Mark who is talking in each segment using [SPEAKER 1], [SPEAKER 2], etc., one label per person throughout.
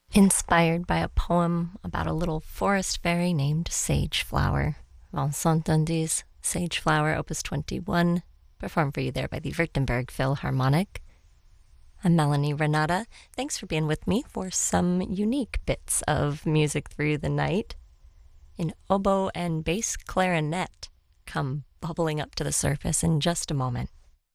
[SPEAKER 1] Inspired by a poem about a little forest fairy named Sageflower. Vincent Dundy's Sageflower, Opus 21, performed for you there by the Württemberg Philharmonic. I'm Melanie Renata. Thanks for being with me for some unique bits of music through the night. An oboe and bass clarinet come bubbling up to the surface in just a moment.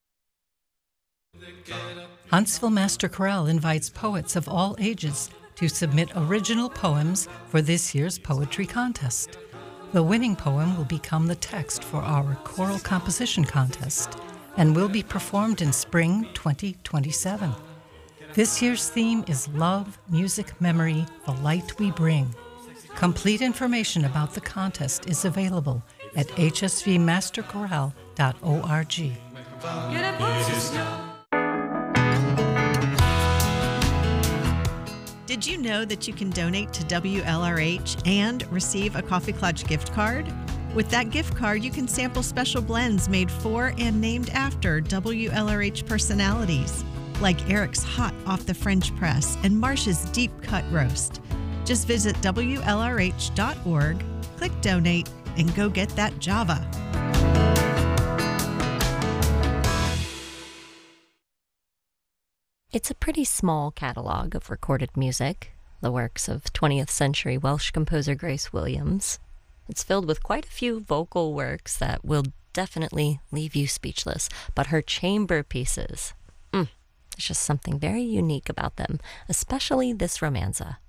[SPEAKER 2] Huntsville Master Chorale invites poets of all ages to submit original poems for this year's poetry contest. The winning poem will become the text for our choral composition contest and will be performed in spring 2027. This year's theme is Love, Music, Memory, the Light We Bring. Complete information about the contest is available at hsvmasterchorale.org.
[SPEAKER 3] Did you know that you can donate to WLRH and receive a Coffee Clutch gift card? With that gift card, you can sample special blends made for and named after WLRH personalities, like Eric's Hot Off the French Press and Marsh's Deep Cut Roast. Just visit WLRH.org, click Donate, and go get that Java.
[SPEAKER 1] It's a pretty small catalog of recorded music, the works of 20th century Welsh composer Grace Williams. It's filled with quite a few vocal works that will definitely leave you speechless, but her chamber pieces, there's just something very unique about them, especially this romanza.